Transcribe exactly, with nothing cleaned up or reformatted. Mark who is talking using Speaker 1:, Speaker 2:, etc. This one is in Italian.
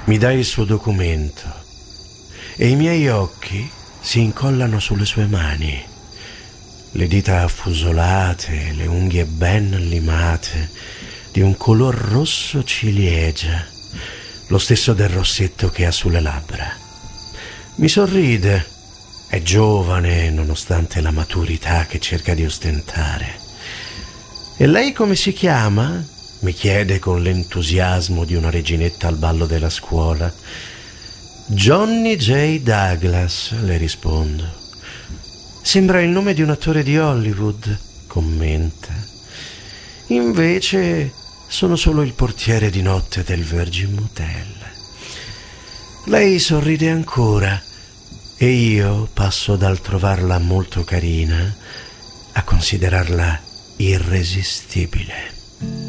Speaker 1: Mi dà il suo documento e i miei occhi si incollano sulle sue mani. Le dita affusolate, le unghie ben limate, di un color rosso ciliegia, lo stesso del rossetto che ha sulle labbra. Mi sorride, è giovane nonostante la maturità che cerca di ostentare. E lei come si chiama? Mi chiede con l'entusiasmo di una reginetta al ballo della scuola. Johnny J. Douglas, le rispondo. Sembra il nome di un attore di Hollywood, commenta. Invece sono solo il portiere di notte del Virgin Motel. Lei sorride ancora e io passo dal trovarla molto carina a considerarla irresistibile.